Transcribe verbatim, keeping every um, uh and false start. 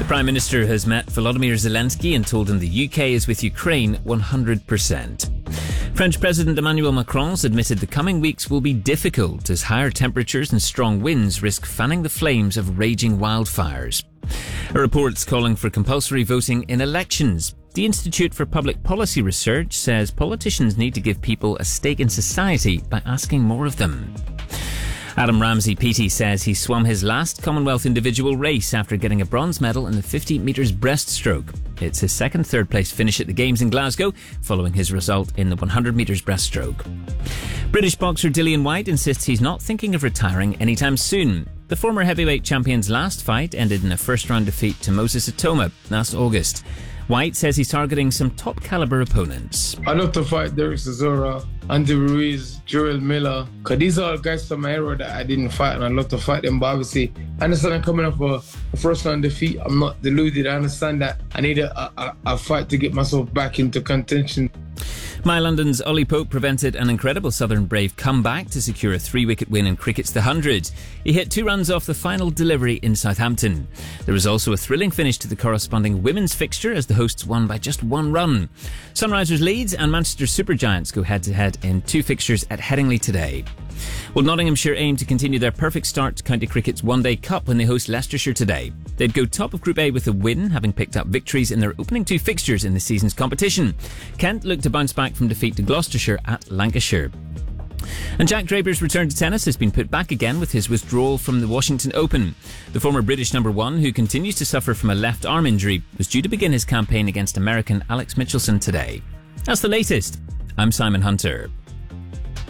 The Prime Minister has met Volodymyr Zelensky and told him the U K is with Ukraine one hundred percent. French President Emmanuel Macron has admitted the coming weeks will be difficult as higher temperatures and strong winds risk fanning the flames of raging wildfires. A report's calling for compulsory voting in elections. The Institute for Public Policy Research says politicians need to give people a stake in society by asking more of them. Adam Ramsey P T says he swum his last Commonwealth individual race after getting a bronze medal in the fifty metres breaststroke. It's his second third place finish at the Games in Glasgow, following his result in the one hundred metres breaststroke. British boxer Dillian Whyte insists he's not thinking of retiring anytime soon. The former heavyweight champion's last fight ended in a first-round defeat to Moses Atoma last August. Whyte says he's targeting some top-caliber opponents. I'd love to fight Derek Chisora, Andy Ruiz, Jarrell Miller, because these are guys from my era that I didn't fight, and I'd love to fight them. But obviously, I understand I'm coming off a, a first-round defeat. I'm not deluded. I understand that I need a, a, a fight to get myself back into contention. My London's Ollie Pope prevented an incredible Southern Brave comeback to secure a three-wicket win in cricket's The Hundred. He hit two runs off the final delivery in Southampton. There was also a thrilling finish to the corresponding women's fixture as the hosts won by just one run. Sunrisers Leeds and Manchester Supergiants go head-to-head in two fixtures at Headingley today. Well, Nottinghamshire aim to continue their perfect start to County Cricket's One Day Cup when they host Leicestershire today. They'd go top of Group A with a win, having picked up victories in their opening two fixtures in the season's competition. Kent look to bounce back from defeat to Gloucestershire at Lancashire. And Jack Draper's return to tennis has been put back again with his withdrawal from the Washington Open. The former British number one, who continues to suffer from a left arm injury, was due to begin his campaign against American Alex Michelson today. That's the latest. I'm Simon Hunter.